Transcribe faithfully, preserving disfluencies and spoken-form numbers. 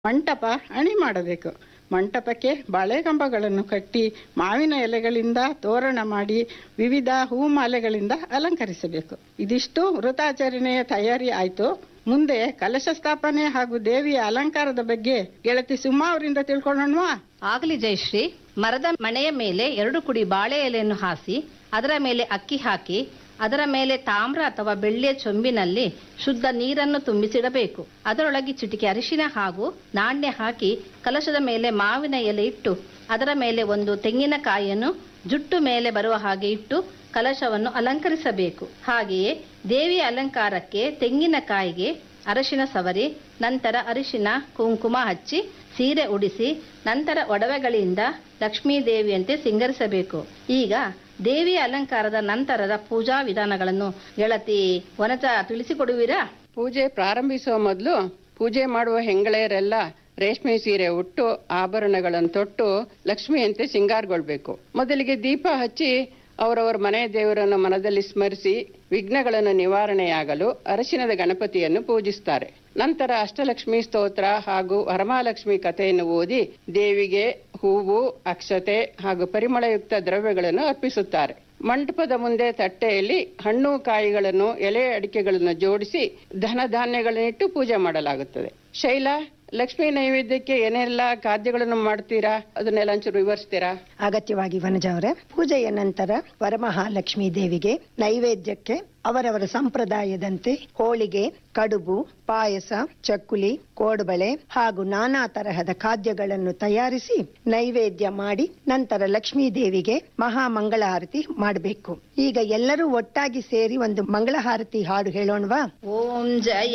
ಮಂಟಪ ಅಣಿ ಮಾಡಬೇಕು. ಮಂಟಪಕ್ಕೆ ಬಾಳೆಕಂಬಗಳನ್ನು ಕಟ್ಟಿ ಮಾವಿನ ಎಲೆಗಳಿಂದ ತೋರಣ ಮಾಡಿ ವಿವಿಧ ಹೂಮಾಲೆಗಳಿಂದ ಅಲಂಕರಿಸಬೇಕು. ಇದಿಷ್ಟು ವ್ರತಾಚರಣೆಯ ತಯಾರಿ ಆಯ್ತು. ಮುಂದೆ ಕಲಶ ಸ್ಥಾಪನೆ ಹಾಗೂ ದೇವಿಯ ಅಲಂಕಾರದ ಬಗ್ಗೆ ಗೆಳತಿ ಸುಮಾ ಅವರಿಂದ ತಿಳ್ಕೊಳ್ಳೋಣವಾ? ಆಗಲಿ ಜಯಶ್ರೀ. ಮರದ ಮಣೆಯ ಮೇಲೆ ಎರಡು ಕುಡಿ ಬಾಳೆ ಎಲೆಯನ್ನು ಹಾಸಿ ಅದರ ಮೇಲೆ ಅಕ್ಕಿ ಹಾಕಿ ಅದರ ಮೇಲೆ ತಾಮ್ರ ಅಥವಾ ಬೆಳ್ಳಿಯ ಚೊಂಬಿನಲ್ಲಿ ಶುದ್ಧ ನೀರನ್ನು ತುಂಬಿಸಿಡಬೇಕು. ಅದರೊಳಗೆ ಚಿಟಿಕೆ ಅರಿಶಿನ ಹಾಗೂ ನಾಣ್ಯ ಹಾಕಿ ಕಲಶದ ಮೇಲೆ ಮಾವಿನ ಎಲೆ ಇಟ್ಟು ಅದರ ಮೇಲೆ ಒಂದು ತೆಂಗಿನಕಾಯಿಯನ್ನು ಜುಟ್ಟು ಮೇಲೆ ಬರುವ ಹಾಗೆ ಇಟ್ಟು ಕಲಶವನ್ನು ಅಲಂಕರಿಸಬೇಕು. ಹಾಗೆಯೇ ದೇವಿಯ ಅಲಂಕಾರಕ್ಕೆ ತೆಂಗಿನಕಾಯಿಗೆ ಅರಿಶಿನ ಸವರಿ ನಂತರ ಅರಿಶಿನ ಕುಂಕುಮ ಹಚ್ಚಿ ಸೀರೆ ಉಡಿಸಿ ನಂತರ ಒಡವೆಗಳಿಂದ ಲಕ್ಷ್ಮೀ ದೇವಿಯಂತೆ ಸಿಂಗರಿಸಬೇಕು. ಈಗ ದೇವಿಯ ಅಲಂಕಾರದ ನಂತರದ ಪೂಜಾ ವಿಧಾನಗಳನ್ನು ಗೆಳತಿ ವನಜ ತಿಳಿಸಿಕೊಡುವಿರಾ? ಪೂಜೆ ಪ್ರಾರಂಭಿಸುವ ಮೊದಲು ಪೂಜೆ ಮಾಡುವ ಹೆಂಗಳೆಯರೆಲ್ಲ ರೇಷ್ಮೆ ಸೀರೆ ಉಟ್ಟು ಆಭರಣಗಳನ್ನು ತೊಟ್ಟು ಲಕ್ಷ್ಮಿಯಂತೆ ಸಿಂಗಾರಗೊಳ್ಬೇಕು. ಮೊದಲಿಗೆ ದೀಪ ಹಚ್ಚಿ ಅವರವರ ಮನೆ ದೇವರನ್ನು ಮನದಲ್ಲಿ ಸ್ಮರಿಸಿ ವಿಘ್ನಗಳನ್ನು ನಿವಾರಣೆಯಾಗಲು ಅರಶಿನದ ಗಣಪತಿಯನ್ನು ಪೂಜಿಸುತ್ತಾರೆ. ನಂತರ ಅಷ್ಟಲಕ್ಷ್ಮಿ ಸ್ತೋತ್ರ ಹಾಗೂ ವರಮಹಾಲಕ್ಷ್ಮಿ ಕಥೆಯನ್ನು ಓದಿ ದೇವಿಗೆ ಹೂವು, ಅಕ್ಷತೆ ಹಾಗೂ ಪರಿಮಳಯುಕ್ತ ದ್ರವ್ಯಗಳನ್ನು ಅರ್ಪಿಸುತ್ತಾರೆ. ಮಂಟಪದ ಮುಂದೆ ತಟ್ಟೆಯಲ್ಲಿ ಹಣ್ಣು ಕಾಯಿಗಳನ್ನು ಎಲೆ ಅಡಿಕೆಗಳನ್ನು ಜೋಡಿಸಿ ಧನ ಧಾನ್ಯಗಳನ್ನಿಟ್ಟು ಪೂಜೆ ಮಾಡಲಾಗುತ್ತದೆ. ಶೈಲಾ, ಲಕ್ಷ್ಮೀ ನೈವೇದ್ಯಕ್ಕೆ ಏನೆಲ್ಲ ಖಾದ್ಯಗಳನ್ನು ಮಾಡ್ತೀರಾ? ಅದನ್ನೆಲ್ಲ ಒಂಚೂರು ವಿವರಿಸ್ತೀರಾ? ಅಗತ್ಯವಾಗಿ ವನಜ ಅವರೇ, ಪೂಜೆಯ ನಂತರ ವರಮಹಾಲಕ್ಷ್ಮೀ ದೇವಿಗೆ ನೈವೇದ್ಯಕ್ಕೆ ಅವರವರ ಸಂಪ್ರದಾಯದಂತೆ ಹೋಳಿಗೆ, ಕಡುಬು, ಪಾಯಸ, ಚಕ್ಕುಲಿ, ಕೋಡುಬಳೆ ಹಾಗೂ ನಾನಾ ತರಹದ ಖಾದ್ಯಗಳನ್ನು ತಯಾರಿಸಿ ನೈವೇದ್ಯ ಮಾಡಿ ನಂತರ ಲಕ್ಷ್ಮೀ ದೇವಿಗೆ ಮಹಾ ಮಂಗಳಾರತಿ ಮಾಡಬೇಕು. ಈಗ ಎಲ್ಲರೂ ಒಟ್ಟಾಗಿ ಸೇರಿ ಒಂದು ಮಂಗಳಹಾರತಿ ಹಾಡು ಹೇಳೋಣವಾ? ಓಂ ಜಯ